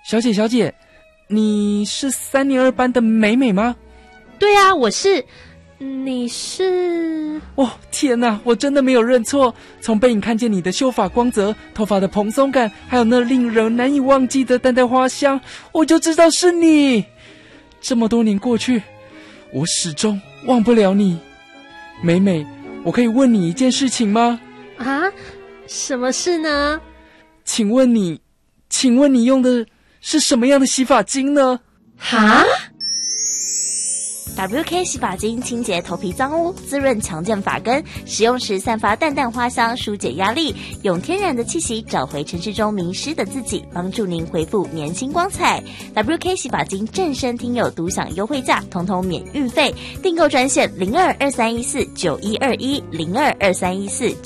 小姐，你是3年2班的美美吗？ 对啊，我是。你是？ 哦，天哪，我真的没有认错。从背影看见你的秀发光泽、头发的蓬松感，还有那令人难以忘记的淡淡花香，我就知道是你。这么多年过去，我始终忘不了你。美美，我可以问你一件事情吗？ 啊？什么事呢？ 请问你用的是什么样的洗发精呢？ 哈 ？WK 洗发精清洁头皮脏污，滋润强健发根，使用时散发淡淡花香，疏解压力，用天然的气息找回城市中迷失的自己，帮助您恢复年轻光彩。WK 洗发精正声听友独享优惠价，统统免运费，订购专线0223149121022314